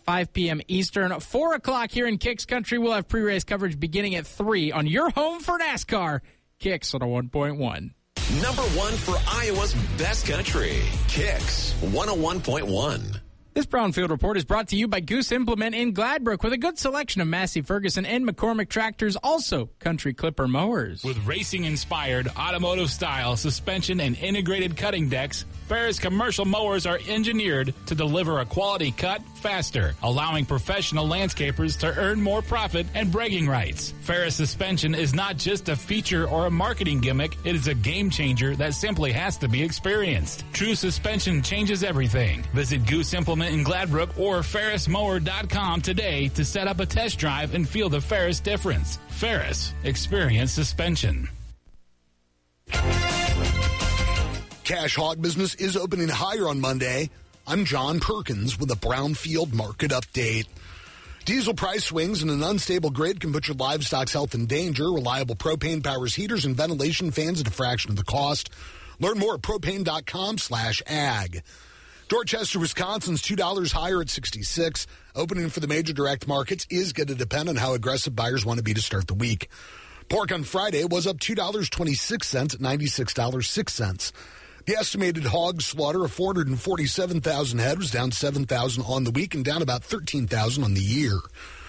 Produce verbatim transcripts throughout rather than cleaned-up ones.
five p.m. Eastern. four o'clock here in Kicks Country. We'll have pre-race coverage beginning at three on your home for NASCAR, Kicks on a one point one. Number one for Iowa's best country, Kicks one oh one point one. This Brownfield Report is brought to you by Goose Implement in Gladbrook with a good selection of Massey Ferguson and McCormick tractors, also Country Clipper mowers. With racing-inspired, automotive-style suspension and integrated cutting decks, Ferris commercial mowers are engineered to deliver a quality cut faster, allowing professional landscapers to earn more profit and bragging rights. Ferris suspension is not just a feature or a marketing gimmick, it is a game changer that simply has to be experienced. True suspension changes everything. Visit Goose Implement in Gladbrook or ferris mower dot com today to set up a test drive and feel the Ferris difference. Ferris, experience suspension. Cash hog business is opening higher on Monday. I'm John Perkins with a Brownfield market update. Diesel price swings and an unstable grid can put your livestock's health in danger. Reliable propane powers heaters and ventilation fans at a fraction of the cost. Learn more at propane.com slash ag. Dorchester, Wisconsin's two dollars higher at sixty-six. Opening for the major direct markets is going to depend on how aggressive buyers want to be to start the week. Pork on Friday was up two dollars and twenty-six cents at ninety-six dollars and six cents. The estimated hog slaughter of four hundred forty-seven thousand head was down seven thousand on the week and down about thirteen thousand on the year.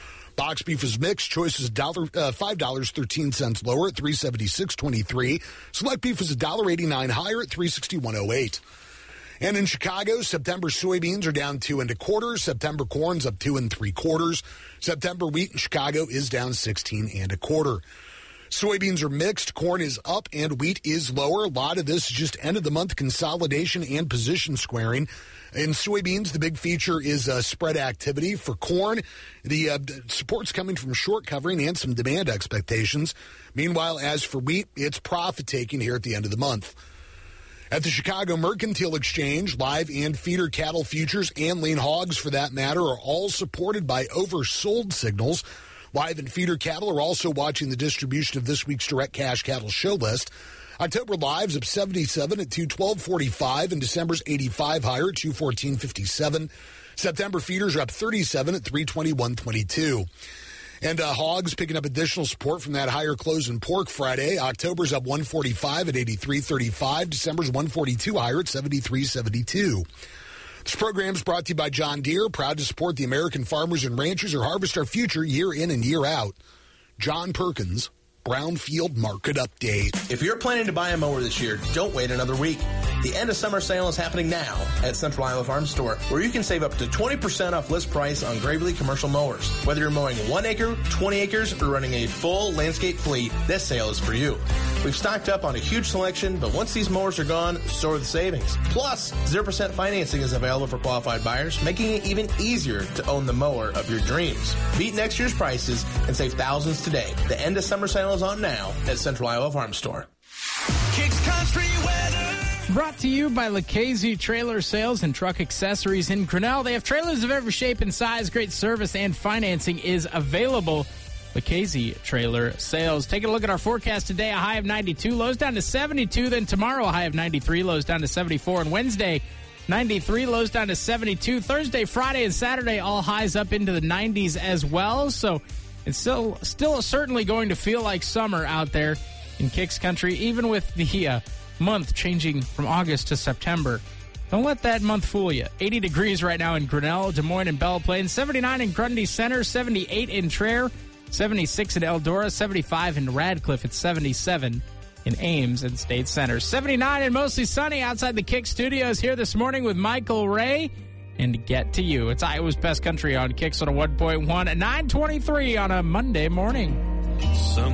Box beef is mixed. Choice is uh, five dollars and thirteen cents lower at three seventy-six twenty-three. Select beef is one dollar and eighty-nine cents higher at three sixty-one oh eight. And in Chicago, September soybeans are down two and a quarter. September corn's up two and three quarters. September wheat in Chicago is down sixteen and a quarter. Soybeans are mixed. Corn is up and wheat is lower. A lot of this is just end of the month consolidation and position squaring. In soybeans, the big feature is uh, spread activity. For corn, the uh, support's coming from short covering and some demand expectations. Meanwhile, as for wheat, it's profit taking here at the end of the month. At the Chicago Mercantile Exchange, live and feeder cattle futures and lean hogs, for that matter, are all supported by oversold signals. Live and feeder cattle are also watching the distribution of this week's direct cash cattle show list. October lives up seventy-seven at two twelve forty-five, and December's eighty-five higher at two fourteen fifty-seven. September feeders are up thirty-seven at three twenty-one twenty-two. And uh, hogs picking up additional support from that higher close in pork Friday. October's up one forty-five at eighty-three thirty-five. December's one forty-two higher at seventy-three seventy-two. This program is brought to you by John Deere, proud to support the American farmers and ranchers who harvest our future year in and year out. John Perkins, Brownfield Market Update. If you're planning to buy a mower this year, don't wait another week. The end of summer sale is happening now at Central Iowa Farm Store, where you can save up to twenty percent off list price on Gravely commercial mowers. Whether you're mowing one acre, twenty acres, or running a full landscape fleet, this sale is for you. We've stocked up on a huge selection, but once these mowers are gone, so are the savings. Plus, zero percent financing is available for qualified buyers, making it even easier to own the mower of your dreams. Beat next year's prices and save thousands today. The end of summer sale is on now at Central Iowa Farm Store. Kicks Country weather. Brought to you by Lucchese Trailer Sales and Truck Accessories in Grinnell. They have trailers of every shape and size. Great service and financing is available. Lucchese Trailer Sales. Taking a look at our forecast today, a high of ninety-two, lows down to seventy-two. Then tomorrow, a high of ninety-three, lows down to seventy-four. And Wednesday, ninety-three, lows down to seventy-two. Thursday, Friday, and Saturday, all highs up into the nineties as well. So it's still, still certainly going to feel like summer out there in Kicks Country, even with the uh, month changing from August to September. Don't let that month fool you. eighty degrees right now in Grinnell, Des Moines, and Belle Plaine. seventy-nine in Grundy Center, seventy-eight in Traer, seventy-six in Eldora, seventy-five in Radcliffe. It's seventy-seven in Ames and State Center. seventy-nine and mostly sunny outside the Kick Studios here this morning with Michael Ray. And Get to You. It's Iowa's Best Country on Kicks on a one point one at nine twenty-three on a Monday morning. Some